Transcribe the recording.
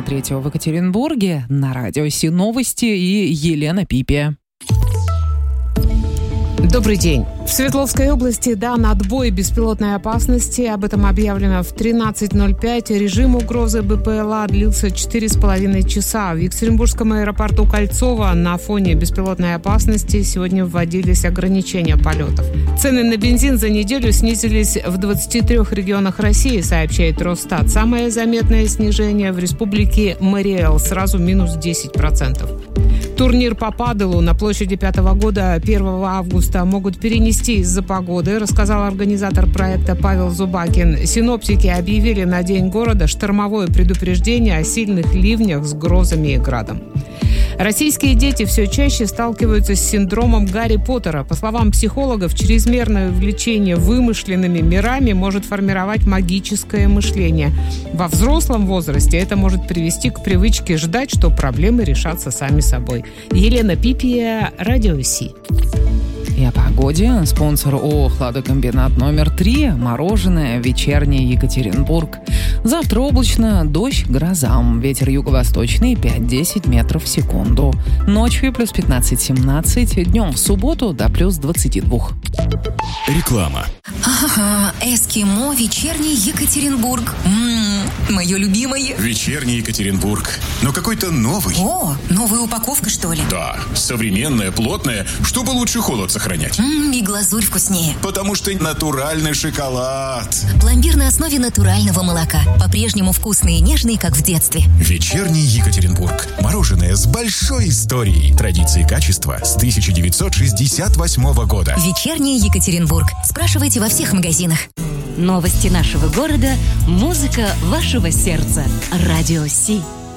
3 в Екатеринбурге. На радио Си новости и Елена Пипия. Добрый день. В Свердловской области дан отбой беспилотной опасности. Об этом объявлено в 13:05. Режим угрозы БПЛА длился 4,5 часа. В Екатеринбургском аэропорту Кольцово на фоне беспилотной опасности сегодня вводились ограничения полетов. Цены на бензин за неделю снизились в 23 регионах России, сообщает Росстат. Самое заметное снижение в республике Мариэл, сразу минус 10%. Турнир по паделу на площади 5-го года 1 августа могут перенести из-за погоды, рассказал организатор проекта Павел Зубакин. Синоптики объявили на День города штормовое предупреждение о сильных ливнях с грозами и градом. Российские дети все чаще сталкиваются с синдромом Гарри Поттера. По словам психологов, чрезмерное увлечение вымышленными мирами может формировать магическое мышление. Во взрослом возрасте это может привести к привычке ждать, что проблемы решатся сами собой. Елена Пипия, Радио Си. И о погоде. Спонсор ООО «Хладокомбинат номер 3». Мороженое. Вечерний Екатеринбург. Завтра облачно, дождь, гроза. Ветер юго-восточный 5-10 метров в секунду. Ночью плюс 15-17. Днем в субботу до плюс 22. Реклама. Ага, эскимо, вечерний Екатеринбург. Мое любимое. Вечерний Екатеринбург. Но какой-то новый. О, новая упаковка, что ли? Да, современная, плотная, чтобы лучше холод сохранять. И глазурь вкуснее. Потому что натуральный шоколад. Пломбир на основе натурального молока. По-прежнему вкусный и нежный, как в детстве. Вечерний Екатеринбург. Мороженое с большой историей. Традиции качества с 1968 года. Вечерний Екатеринбург. Спрашивайте во всех магазинах. Новости нашего города, музыка вашего сердца. Радио Си.